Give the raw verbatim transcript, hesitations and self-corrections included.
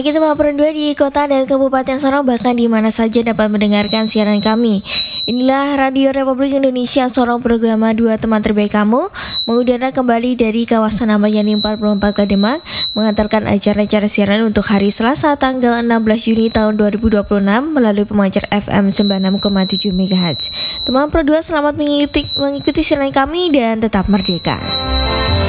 Kita teman dua di kota dan kabupaten Sorong, bahkan di mana saja dapat mendengarkan siaran kami. Inilah Radio Republik Indonesia Sorong, program dua teman terbaik kamu, mengudara kembali dari kawasan Amayani empat puluh empat Kademak, mengantarkan acara-acara siaran untuk hari Selasa tanggal enam belas Juni tahun dua ribu dua puluh enam melalui pemancar F M sembilan puluh enam koma tujuh megahertz. Teman Pro dua, selamat mengikuti, mengikuti siaran kami dan tetap merdeka.